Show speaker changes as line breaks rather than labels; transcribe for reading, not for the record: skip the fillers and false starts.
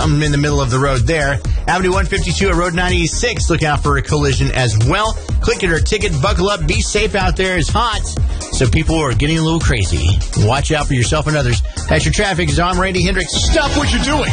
something in the middle of the road there. Avenue 152 at Road 96. Look out for a collision as well. Click it or ticket. Buckle up. Be safe out there. It's hot, so people are getting a little crazy. Watch out for yourself and others. That's your traffic. I'm Randy Hendricks.
Stop what you're doing.